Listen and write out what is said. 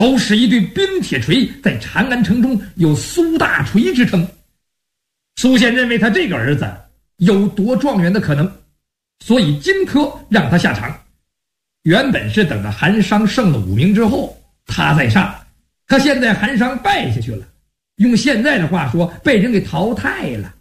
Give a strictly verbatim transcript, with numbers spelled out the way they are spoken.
都使一对冰铁锤，在长安城中有苏大锤之称。苏宪认为他这个儿子有夺状元的可能，所以荆轲让他下场。原本是等到韩商胜了武名之后他再上，可现在韩商败下去了，用现在的话说，被人给淘汰了。